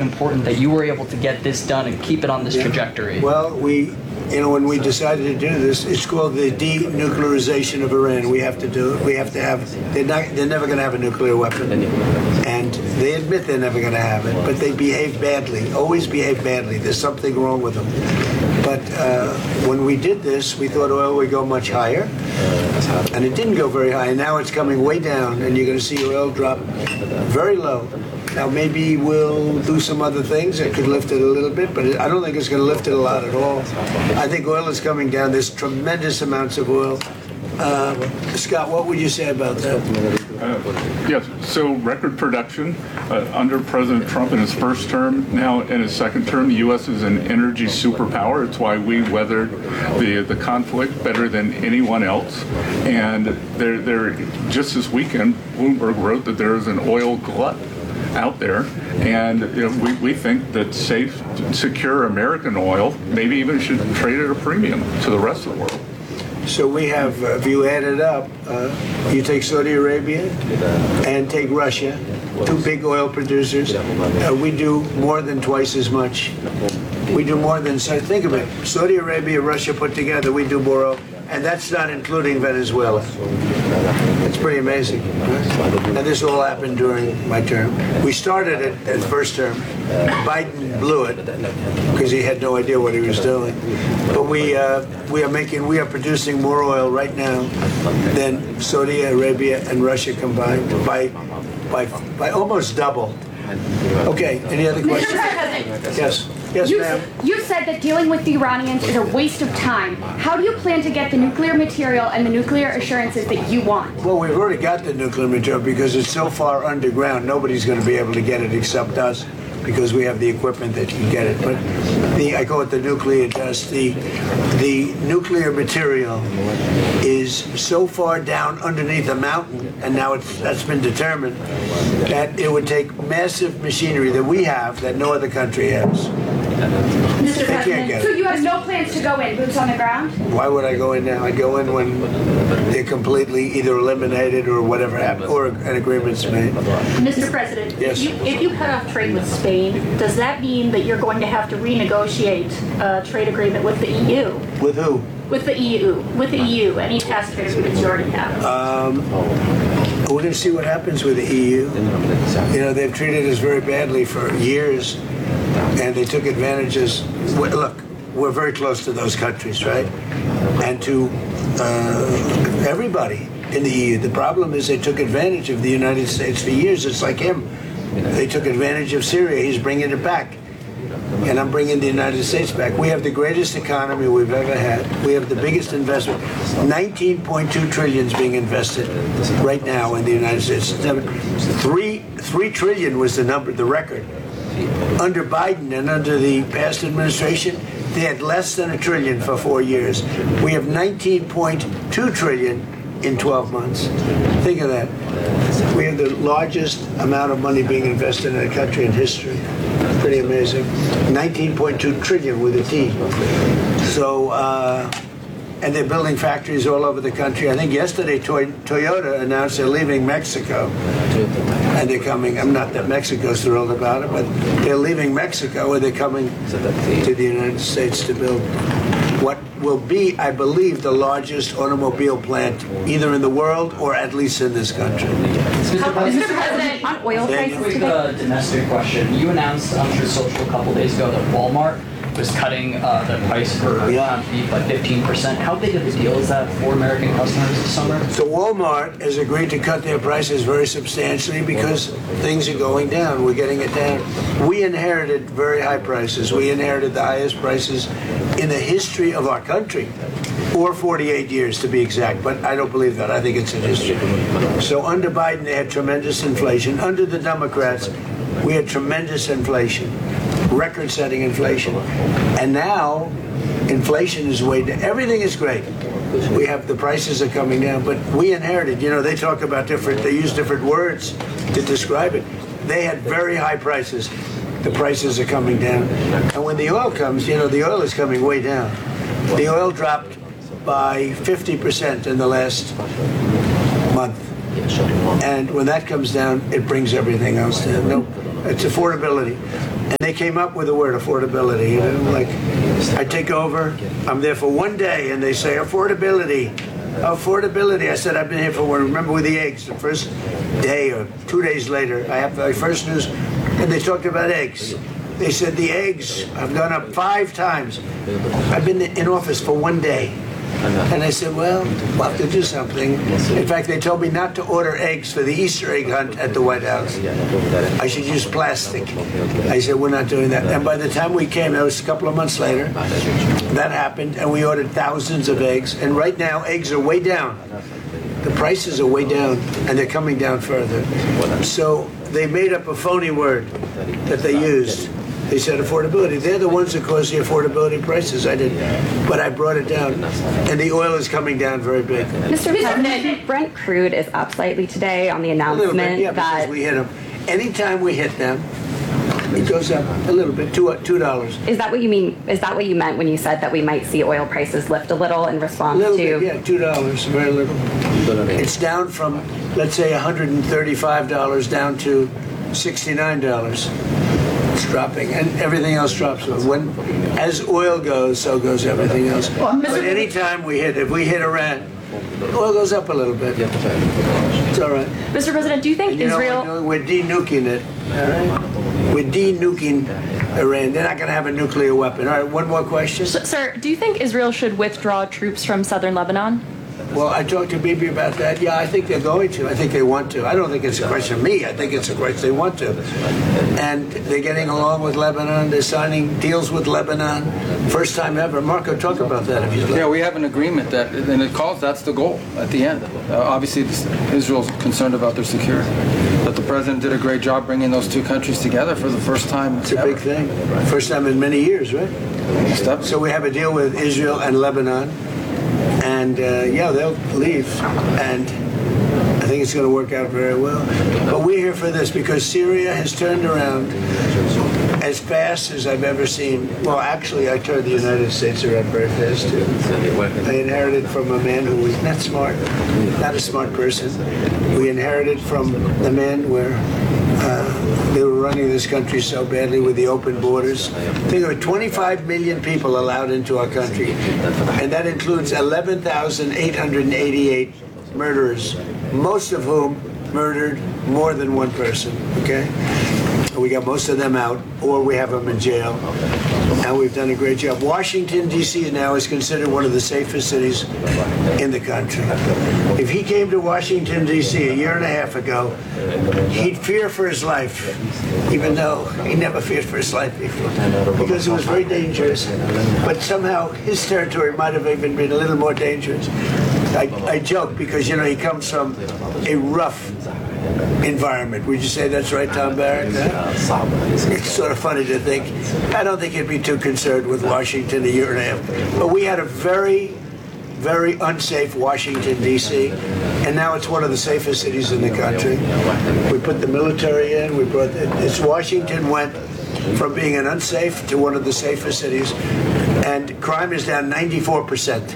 important that you were able to get this done and keep it on this trajectory? Well, when we decided to do this, it's called the denuclearization of Iran. We have to do it. We have to have. They're never going to have a nuclear weapon, and they admit they're never going to have it. But they behave badly. Always behave badly. There's something wrong with them. But when we did this, we thought oil would go much higher, and it didn't go very high. And now it's coming way down, and you're going to see oil drop very low. Now, maybe we'll do some other things that could lift it a little bit, but I don't think it's going to lift it a lot at all. I think oil is coming down. There's tremendous amounts of oil. Scott, what would you say about that? Yes, so record production under President Trump in his first term. Now in his second term, the U.S. is an energy superpower. It's why we weathered the conflict better than anyone else. And there just this weekend, Bloomberg wrote that there is an oil glut out there, and we think that safe, secure American oil maybe even should trade at a premium to the rest of the world. So we have, if you add it up, you take Saudi Arabia and take Russia, two big oil producers. We do more than twice as much. We do more than, so think of it, Saudi Arabia, Russia put together, we do more oil. And that's not including Venezuela. It's pretty amazing. And this all happened during my term. We started it at the first term. Biden blew it because he had no idea what he was doing. But we are producing more oil right now than Saudi Arabia and Russia combined by almost double. Okay, any other questions? Yes. Yes, ma'am. You said that dealing with the Iranians is a waste of time. How do you plan to get the nuclear material and the nuclear assurances that you want? Well, we've already got the nuclear material because it's so far underground, nobody's going to be able to get it except us, because we have the equipment that can get it. But I call it the nuclear dust. The nuclear material is so far down underneath a mountain, and now that's been determined, that it would take massive machinery that we have that no other country has. Mr. President, so you have no plans to go in, boots on the ground? Why would I go in now? I'd go in when they're completely either eliminated or whatever happened, or an agreement's made. Mr. President, yes. If you cut off trade with Spain, does that mean that you're going to have to renegotiate a trade agreement with the EU? With who? With the EU. With the EU. Any past trade agreements you already have? We're going to see what happens with the EU. They've treated us very badly for years, and they took advantages. Look, we're very close to those countries, right? And to everybody in the EU. The problem is they took advantage of the United States for years. It's like him. They took advantage of Syria. He's bringing it back. And I'm bringing the United States back. We have the greatest economy we've ever had. We have the biggest investment. 19.2 trillion is being invested right now in the United States. 3 trillion was the record. Under Biden and under the past administration, they had less than $1 trillion for 4 years. We have 19.2 trillion in 12 months. Think of that. We have the largest amount of money being invested in a country in history. Pretty amazing. 19.2 trillion with a T. So, and they're building factories all over the country. I think yesterday Toyota announced they're leaving Mexico. And they're coming, I'm not that Mexico's thrilled about it, but they're leaving Mexico and they're coming to the United States to build what will be, I believe, the largest automobile plant either in the world or at least in this country. Mr. President, on oil prices Quick today? domestic question. You announced on your social a couple days ago that Walmart was cutting the price for beef by 15%. How big of a deal is that for American customers this summer? So Walmart has agreed to cut their prices very substantially because things are going down. We're getting it down. We inherited very high prices. We inherited the highest prices in the history of our country, or 48 years to be exact, but I don't believe that. I think it's in history. So under Biden, they had tremendous inflation. Under the Democrats, we had tremendous inflation. Record-setting inflation. And now, inflation is way down. Everything is great. We have, the prices are coming down, but we inherited, they talk about they use different words to describe it. They had very high prices. The prices are coming down. And when the oil comes, the oil is coming way down. The oil dropped by 50% in the last month. And when that comes down, it brings everything else down. No, it's affordability. And they came up with the word affordability. You know, like, I take over, I'm there for one day, and they say, affordability. Affordability. I said, I've been here for one. Remember with the eggs, the first day or 2 days later, I have my first news, and they talked about eggs. They said the eggs have gone up 5 times. I've been in office for one day. And I said, well, we'll have to do something. In fact, they told me not to order eggs for the Easter egg hunt at the White House. I should use plastic. I said, we're not doing that. And by the time we came, that was a couple of months later, that happened, and we ordered thousands of eggs. And right now, eggs are way down. The prices are way down, and they're coming down further. So they made up a phony word that they used. They said affordability. They're the ones that caused the affordability prices. I didn't. But I brought it down. And the oil is coming down very big. Mr. President, Brent crude is up slightly today on the announcement bit, that... because we hit them. Anytime we hit them, it goes up a little bit, $2. Is that what you mean? Is that what you meant when you said that we might see oil prices lift a little in response A little to... bit, yeah, $2, very little. It's down from, let's say, $135 down to $69. It's dropping, and everything else drops. As oil goes, so goes everything else. But anytime if we hit Iran, oil goes up a little bit. It's all right. Mr. President, do you think Israel... We're de-nuking it. All right? We're de-nuking Iran. They're not going to have a nuclear weapon. All right, one more question. Sir, do you think Israel should withdraw troops from southern Lebanon? Well, I talked to Bibi about that. Yeah, I think they're going to. I think they want to. I don't think it's a question of me. I think it's a question they want to. And they're getting along with Lebanon. They're signing deals with Lebanon. First time ever. Marco, talk about that if you'd like. Yeah, we have an agreement that's the goal at the end. Obviously, Israel's concerned about their security. But the president did a great job bringing those two countries together for the first time. It's a big thing. First time in many years, right? So we have a deal with Israel and Lebanon. And, yeah, they'll leave. And I think it's going to work out very well. But we're here for this because Syria has turned around as fast as I've ever seen. Well, actually, I turned the United States around very fast, too. I inherited from a man who was not smart, not a smart person. We inherited from the man where they were running this country so badly with the open borders. Think of it, 25 million people allowed into our country, and that includes 11,888 murderers, most of whom murdered more than one person, okay? We got most of them out, or we have them in jail, and we've done a great job. Washington, D.C. now is considered one of the safest cities in the country. If he came to Washington, D.C. a year and a half ago, he'd fear for his life, even though he never feared for his life before, because it was very dangerous. But somehow his territory might have even been a little more dangerous. I joke because, you know, he comes from a rough environment. Would you say that's right, Tom Barrett? It's sort of funny to think. I don't think he'd be too concerned with Washington a year and a half. But we had a very, very unsafe Washington, D.C., and now it's one of the safest cities in the country. We put the military in. Washington went from being an unsafe to one of the safest cities, and crime is down 94%.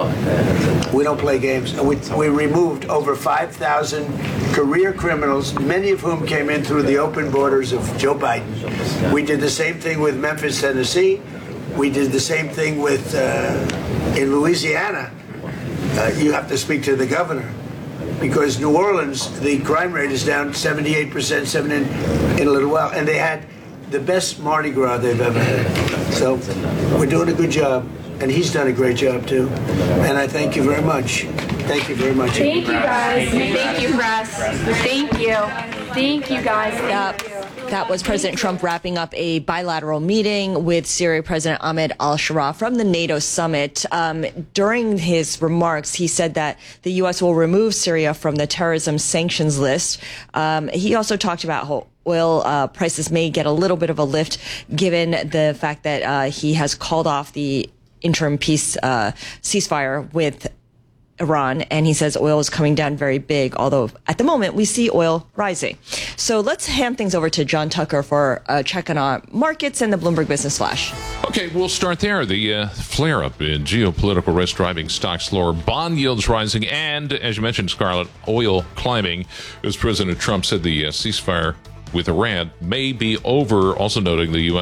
We don't play games. And we removed over 5,000 career criminals, many of whom came in through the open borders of Joe Biden. We did the same thing with Memphis, Tennessee. We did the same thing with in Louisiana. You have to speak to the governor. Because New Orleans, the crime rate is down 78% in a little while. And they had the best Mardi Gras they've ever had. So we're doing a good job. And he's done a great job, too. And I thank you very much. Thank you very much. Thank you, guys. Thank you, press. Thank you. Thank you, guys. That was President Trump wrapping up a bilateral meeting with Syria President Ahmed al-Shara from the NATO summit. During his remarks, he said that the U.S. will remove Syria from the terrorism sanctions list. He also talked about how oil prices may get a little bit of a lift given the fact that he has called off the interim peace ceasefire with Iran, and he says oil is coming down very big, although at the moment we see oil rising. So let's hand things over to John Tucker for a check on our markets and the Bloomberg Business Flash. Okay, we'll start there. The flare-up in geopolitical risk driving stocks lower, bond yields rising, and, as you mentioned, Scarlett, oil climbing, as President Trump said the ceasefire with Iran may be over, also noting the U.S.